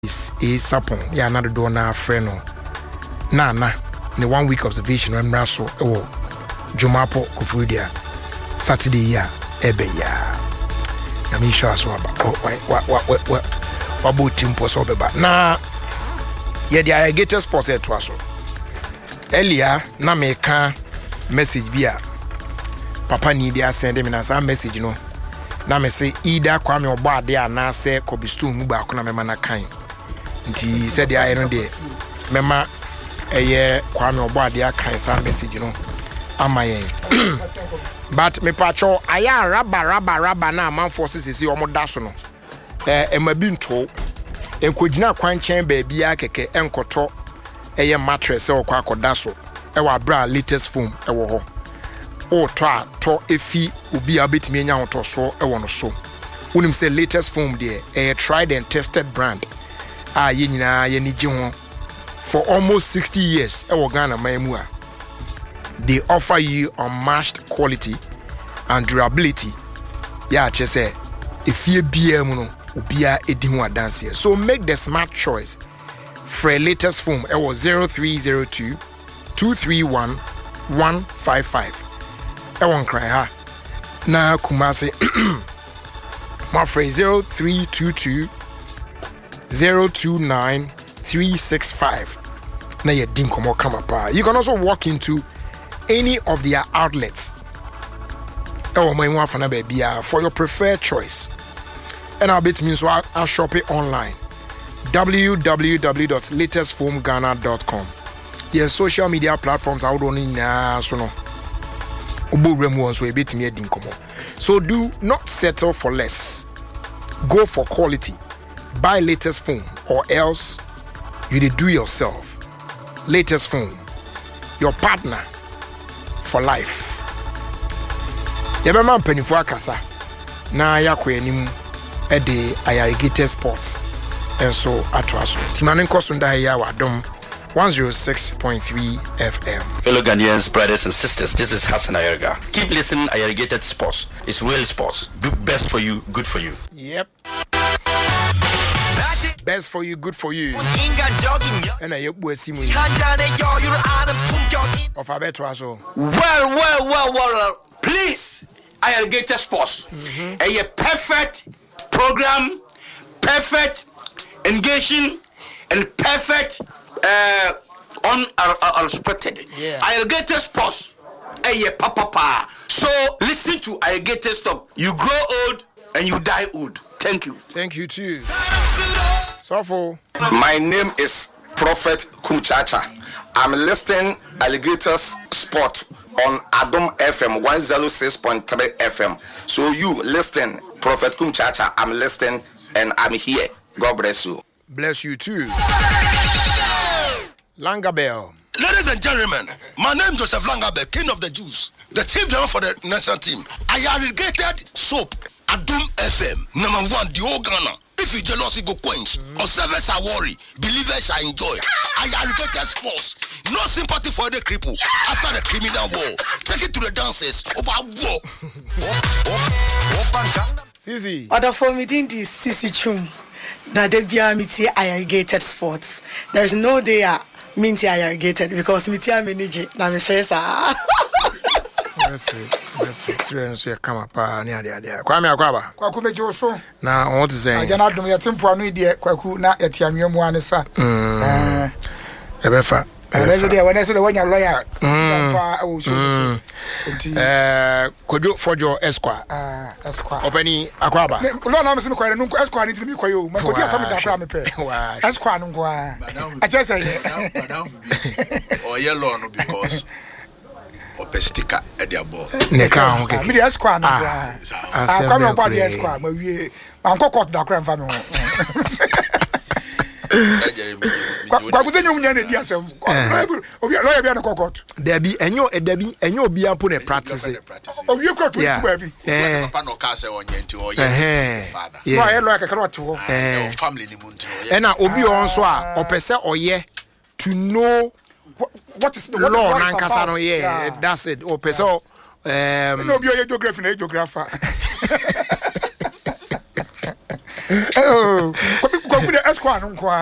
is sapon ya na do na friend no na the 1 week observation remember so Jumapo Kufudia Saturday ya ebe ya na mi sure so wa botim po so beba na ye the alligator sports to aso earlier na me ka message bia papa ni dia send me na sa message no na me say either Kwame Obade ana se Kobistu mu ba ko na me ma na kan nti said the iron there mema eye Kwame Obade akan sa message no amayen but me pacho aya raba na man forces isi omo daso no emabinto enkogina kwanchen ba bia keke enkoto eye mattress e okwa akodaso e wa bra latest foam e wo ho o to efi obi abetimi enya hoto so e wo no so unim say latest foam there a tried and tested brand ye nyina ye ni ho for almost 60 years e wo Ghana mamu a they offer you unmatched quality and durability. Yeah, just say if you be no ubia edi ho adanse. So make the smart choice. For latest foam, it was 0302 231 155. I won't cry ha. Na Kumasi my phrase 0322 029 365. Na ye dim komo kama pa. You can also walk into any of their outlets for your preferred choice. And our bit means I'll shop it online. www.latestfoamghana.com. Yes, social media platforms I would only so do not settle for less. Go for quality. Buy latest foam or else you do yourself. Latest foam, your partner for life. Yabema mpanifu akasa na yakọ anim de Ayarigate Sports enso atoaso timane nkoso nda ya wadom 106.3 FM. Fellow Ghanaians, brothers and sisters, this is Hassan Ayarga. Keep listening. Ayarigated Sports. It's real sports. Best for you, good for you. Yep. Best for you, good for you. And I hope we'll see me. Of our better so. Well. Please, Ayarigated Sports. A perfect program, perfect engaging, and perfect unexpected. Yeah. Ayarigated Sports. A papa. So listen to Ayarigated Stop. You grow old and you die old. Thank you. Thank you too. So my name is Prophet Kumchacha. I'm listening Alligators Sport on Adom FM 106.3 FM. So you listen, Prophet Kumchacha. I'm listening and I'm here. God bless you. Bless you too. Langabell. Ladies and gentlemen, my name is Joseph Langabell, King of the Jews, the chief driver for the national team. Ayarigated soap, Adom FM, number 1, the whole Ghana. If you jealousy go quench, or service are worry, believers shall enjoy. Ayarigated Sports, no sympathy for the cripple after the criminal war. Take it to the dances about war. Sisi. Other for me didn't this Sisi Chum. Now they be amity Ayarigated Sports. There's no day minty Ayarigated because miti manage na me stress Yes, serious come up near there. Kwame Akwaba. Kwaku mejo so. Na what to say? Agana dum ya tempo anu de kwaku na etiamwe mu anesa. Ebefa. When say when your lawyer. Kojo Fojo Esquire. Esquire. Openi Akwaba. Lo na me se me kware nunko Esquire ni timi kwayo. Ma kodi asam da bra me pe. Esquire nunko a. I just say. Or yellow no because Opestika at their ball. Neka okay. Me Esquire no bra. Kwame Obade Esquire ma wie. Anko court da kra mfa me ho. Kwaku denyo munya na di asem. Obi lawyer bia na court. Debi enyo obi ampo na practice. Obi court we tu baby. Papa no ka say onye nti o ye father. No e lawyer kakra what wo. Family ni muntu o ye. And obi on so a opese oye to know what is the law nankasa no yeah, that's it. Opese no obi o geography na geographer. kwaku de esquire no nko